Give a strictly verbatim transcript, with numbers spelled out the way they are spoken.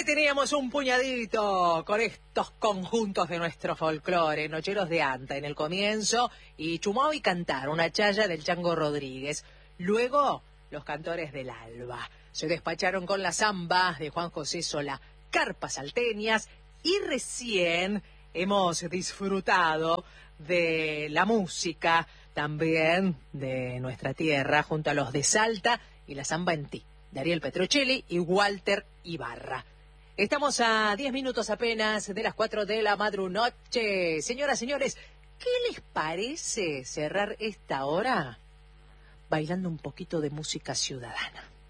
teníamos un puñadito con estos conjuntos de nuestro folclore, Nocheros de Anta en el comienzo, y Chumao y Cantar, una chaya del Chango Rodríguez. Luego, los Cantores del Alba. Se despacharon con la zamba de Juan José Solá, Carpas Salteñas, y recién hemos disfrutado de la música también de nuestra tierra, junto a los de Salta y la Zamba en Ti, de Ariel Petrocelli y Walter Ibarra. Estamos a diez minutos apenas de las cuatro de la madrunoche. Señoras, señores, ¿qué les parece cerrar esta hora bailando un poquito de música ciudadana?